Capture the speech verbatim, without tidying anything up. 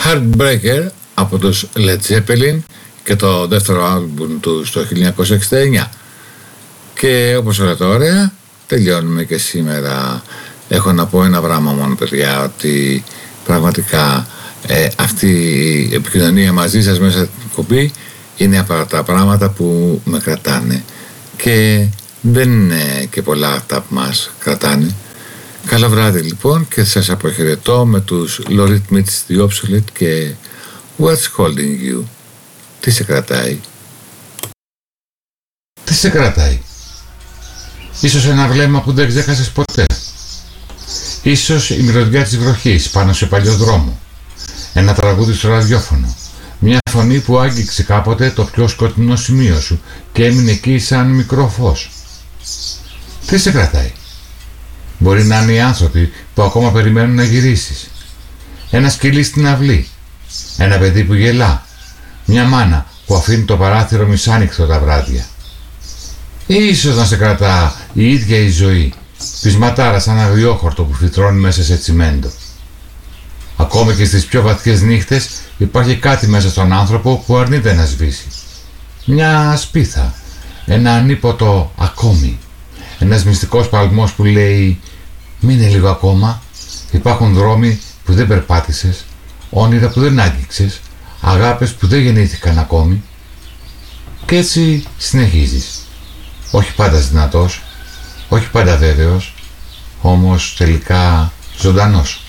Heartbreaker από τους Led Zeppelin και το δεύτερο άλμπουμ του στο χίλια εννιακόσια εξήντα εννιά. Και όπως όλα τα ωραία, τελειώνουμε και σήμερα. Έχω να πω ένα πράγμα μόνο, παιδιά, ότι πραγματικά ε, αυτή η επικοινωνία μαζί σας μέσα στην κοπή είναι από τα πράγματα που με κρατάνε, και δεν είναι και πολλά αυτά που μας κρατάνε. Καλό βράδυ λοιπόν, και σας αποχαιρετώ με τους Lorit Meets The Obsolete και What's Holding You. Τι σε κρατάει? Τι σε κρατάει? Ίσως ένα βλέμμα που δεν ξέχασες ποτέ. Ίσως η μυρωδιά της βροχής πάνω σε παλιό δρόμο. Ένα τραγούδι στο ραδιόφωνο. Μια φωνή που άγγιξε κάποτε το πιο σκοτεινό σημείο σου και έμεινε εκεί σαν μικρό φως. Τι σε κρατάει? Μπορεί να είναι οι άνθρωποι που ακόμα περιμένουν να γυρίσεις. Ένα σκυλί στην αυλή. Ένα παιδί που γελά. Μια μάνα που αφήνει το παράθυρο μισάνοιχτο τα βράδια. Ή ίσως να σε κρατά η ίδια η ζωή, πεισματάρα σαν αγριόχορτο που φυτρώνει μέσα σε τσιμέντο. Ακόμα και στις πιο βαθιές νύχτες υπάρχει κάτι μέσα στον άνθρωπο που αρνείται να σβήσει. Μια σπίθα, ένα ανίποτο ακόμη, ένας μυστικός παλμός που λέει «Μείνε λίγο ακόμα, υπάρχουν δρόμοι που δεν περπάτησες, όνειρα που δεν άγγιξες, αγάπες που δεν γεννήθηκαν ακόμη». Και έτσι συνεχίζεις. Όχι πάντα δυνατός, όχι πάντα βέβαιος, όμως τελικά ζωντανός.